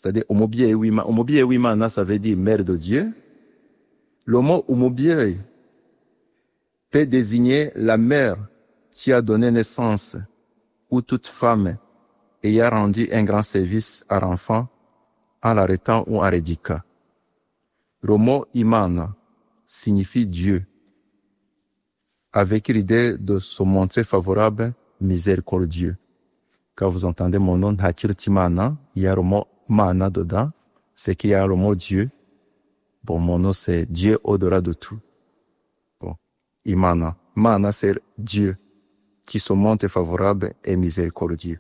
c'est-à-dire Umubyeyi w'Imana, ça veut dire mère de Dieu. Le mot Umubyeyi peut désigner la mère qui a donné naissance ou toute femme ayant rendu un grand service à l'enfant en l'arrêtant ou en l'éduquant. Le mot Imana signifie Dieu, avec l'idée de se montrer favorable, miséricordieux. Quand vous entendez mon nom, Hakirtimana, il y a le mot Mana dedans, c'est qu'il y a le mot Dieu. Bon, mon nom, c'est Dieu au-delà de tout. Bon, Imana. Mana, c'est Dieu qui se montre favorable et miséricordieux.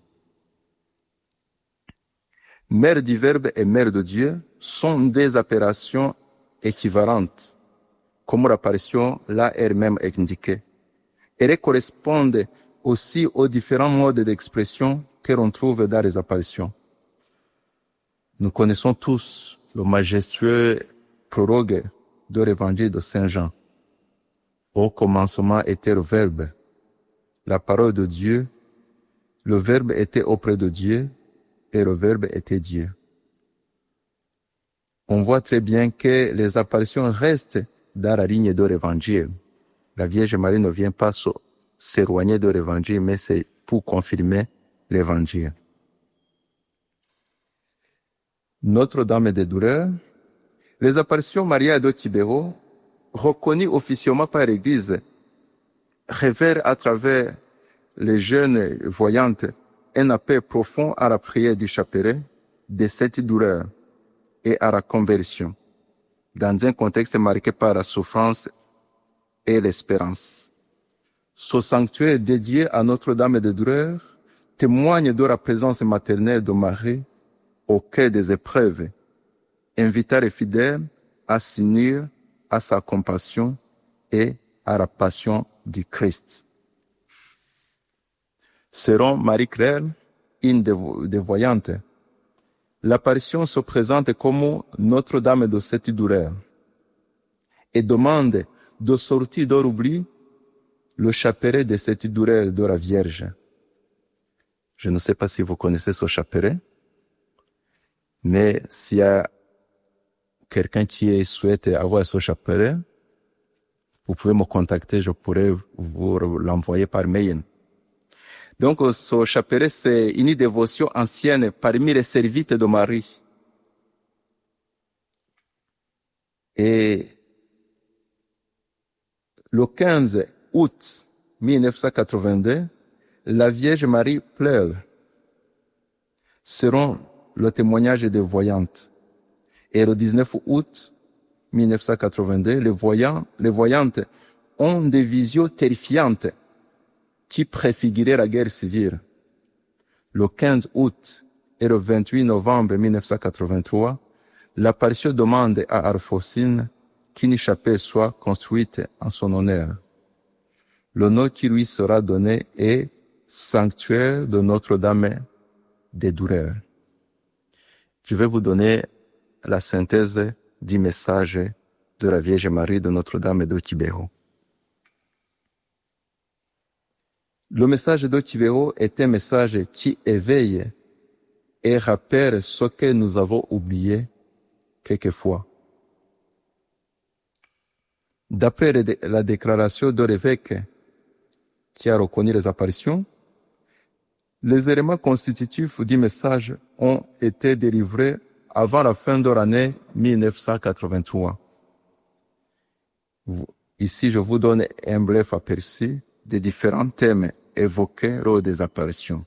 Mère du Verbe et Mère de Dieu sont des apparitions équivalentes, comme l'apparition là elle-même est indiquée. Elles correspondent aussi aux différents modes d'expression que l'on trouve dans les apparitions. Nous connaissons tous le majestueux prologue de l'évangile de Saint Jean. Au commencement était le Verbe, la parole de Dieu. Le Verbe était auprès de Dieu et le Verbe était Dieu. On voit très bien que les apparitions restent dans la ligne de l'évangile. La Vierge Marie ne vient pas s'éloigner de l'évangile, mais c'est pour confirmer l'évangile. Notre-Dame des Douleurs, les apparitions Maria de Tibéro, reconnues officiellement par l'Église, révèlent à travers les jeunes voyantes un appel profond à la prière du chapelet de cette douleur et à la conversion, dans un contexte marqué par la souffrance et l'espérance. Ce sanctuaire dédié à Notre-Dame des Douleurs témoigne de la présence maternelle de Marie au cœur des épreuves, invitant les fidèles à s'unir à sa compassion et à la passion du Christ. Selon Marie-Claire, une des voyantes, l'apparition se présente comme Notre-Dame de cette douleur et demande de sortir de l'oubli le chapelet de cette douleur de la Vierge. Je ne sais pas si vous connaissez ce chapelet, mais s'il y a quelqu'un qui souhaite avoir ce chapelet, vous pouvez me contacter, je pourrais vous l'envoyer par mail. Donc, ce chapelet, c'est une dévotion ancienne parmi les servites de Marie. Et le 15 août 1982, la Vierge Marie pleure, selon le témoignage des voyantes. Et le 19 août 1982, les voyantes ont des visions terrifiantes qui préfiguraient la guerre civile. Le 15 août et le 28 novembre 1983, l'apparition demande à Alphonsine qu'une chapelle soit construite en son honneur. Le nom qui lui sera donné est Sanctuaire de Notre-Dame des Douleurs. Je vais vous donner la synthèse du message de la Vierge Marie de Notre-Dame de Tibéro. Le message de Tibéro est un message qui éveille et rappelle ce que nous avons oublié quelquefois. D'après la déclaration de l'évêque qui a reconnu les apparitions, les éléments constitutifs du message ont été délivrés avant la fin de l'année 1983. Ici, je vous donne un bref aperçu des différents thèmes évoqués lors des apparitions.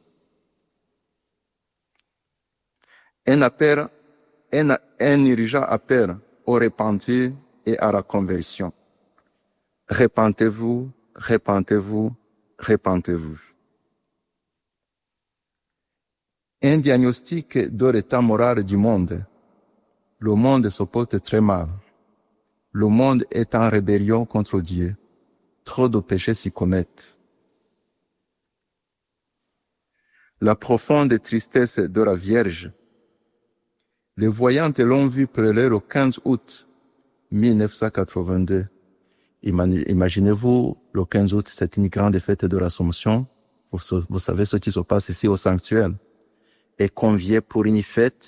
Un urgent appel au repentir et à la conversion. Repentez-vous, repentez-vous, repentez-vous. Un diagnostic de l'état moral du monde. Le monde se porte très mal. Le monde est en rébellion contre Dieu. Trop de péchés s'y commettent. La profonde tristesse de la Vierge. Les voyantes l'ont vu pleurer le 15 août 1982. Imaginez-vous, le 15 août, c'est une grande fête de l'Assomption. Vous savez ce qui se passe ici au sanctuaire. Et convié pour une fête